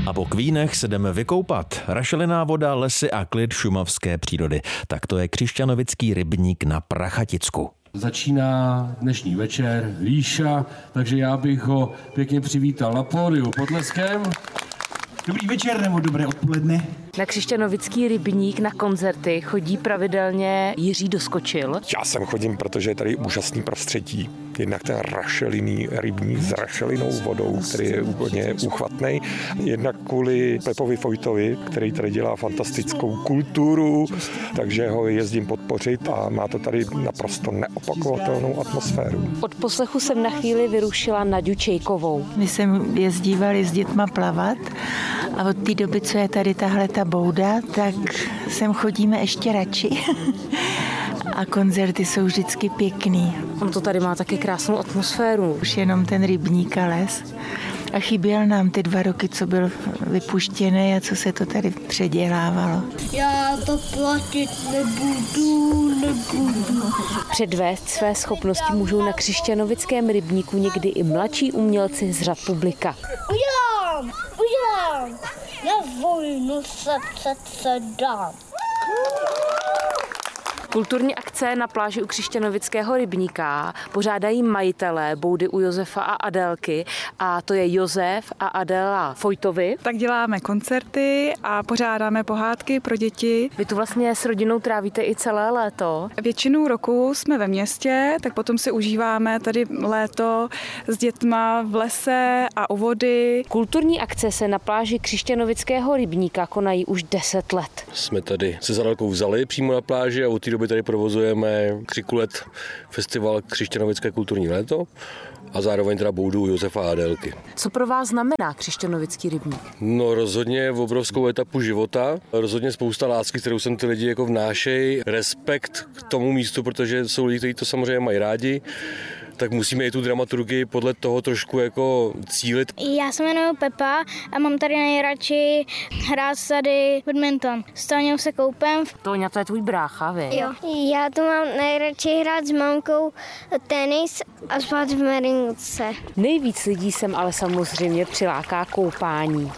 A po Kvínech se jdeme vykoupat. Rašelinná voda, lesy a klid šumavské přírody. Tak to je Křišťanovický rybník na Prachaticku. Začíná dnešní večer Líša, takže já bych ho pěkně přivítal na pódiu potleskem. Dobrý večer nebo dobré odpoledne. Na Křišťanovický rybník na koncerty chodí pravidelně Jiří Doskočil. Já sem chodím, protože je tady úžasný prostředí. Jednak ten rašelinný rybník s rašelinou vodou, který je úplně úchvatný. Jednak kvůli Pepovi Fojtovi, který tady dělá fantastickou kulturu, takže ho jezdím podpořit a má to tady naprosto neopakovatelnou atmosféru. Od poslechu jsem na chvíli vyrušila Naďu Čejkovou. My jsme jezdívali s dětma plavat a od té doby, co je tady tahle ta bouda, tak sem chodíme ještě radši. A koncerty jsou vždycky pěkný. On to tady má taky krásnou atmosféru. Už jenom ten rybník a les. A chyběl nám ty 2 roky, co byl vypuštěný a co se to tady předělávalo. Já to platit nebudu. Předvést své schopnosti můžou na Křišťanovickém rybníku někdy i mladší umělci z řad publika. Udělám. Na vojnu se dám. Kulturní akce na pláži u Křišťanovického rybníka pořádají majitelé boudy u Josefa a Adélky, a to je Josef a Adéla Fojtovi. Tak děláme koncerty a pořádáme pohádky pro děti. Vy tu vlastně s rodinou trávíte i celé léto. Většinu roku jsme ve městě, tak potom si užíváme tady léto s dětma v lese a u vody. Kulturní akce se na pláži Křišťanovického rybníka konají už 10 let. Jsme tady se Zadálkou vzali přímo na pláži a od té doby tady provozujeme Křikulet, festival Křišťanovické kulturní léto a zároveň teda boudu Josefa a Adélky. Co pro vás znamená Křišťanovický rybník? No rozhodně v obrovskou etapu života, rozhodně spousta lásky, kterou sem ty lidi jako vnášejí, respekt k tomu místu, protože jsou lidi, kteří to samozřejmě mají rádi, tak musíme i tu dramaturgii podle toho trošku jako cílit. Já se jmenuji Pepa a mám tady nejradši hrát tady badminton. S Toňou se koupem. Toňa, to je tvůj brácha, vy? Jo. Já tu mám nejradši hrát s mamkou tenis a spát v merince. Nejvíc lidí sem ale samozřejmě přiláká koupání.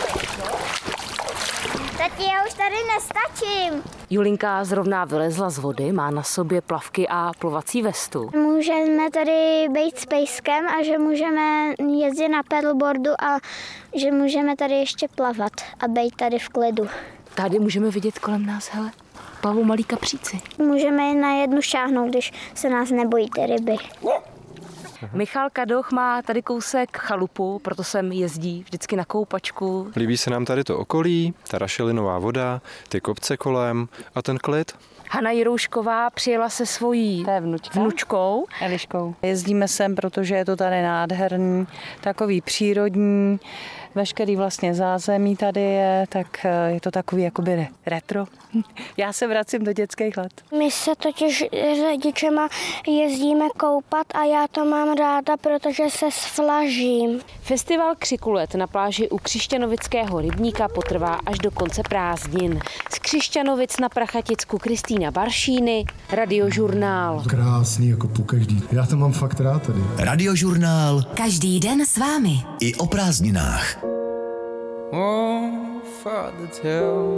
Tati, já už tady nestačím. Julinka zrovna vylezla z vody, má na sobě plavky a plovací vestu. Můžeme tady být s pejskem a že můžeme jezdit na paddleboardu a že můžeme tady ještě plavat a být tady v klidu. Tady můžeme vidět kolem nás, hele, plavou malí kapříci. Můžeme na jednu šáhnout, když se nás nebojí ty ryby. Michal Kadoch má tady kousek chalupu, proto sem jezdí vždycky na koupačku. Líbí se nám tady to okolí, ta rašelinová voda, ty kopce kolem a ten klid. Hana Jiroušková přijela se svojí vnučkou Eliškou. Jezdíme sem, protože je to tady nádherný, takový přírodní, veškerý vlastně zázemí tady je, tak je to takový jakoby retro. Já se vracím do dětských let. My se totiž s rodičema jezdíme koupat a já to mám ráda, protože se sflažím. Festival Křikulet na pláži u Křišťanovického rybníka potrvá až do konce prázdnin. Z Křišťanovic na Prachaticku Kristýna Baršíny, Radiožurnál. Krásný jako po každý. Já to mám fakt rád tady. Radiožurnál. Každý den s vámi. I o prázdninách. Oh, Father, tell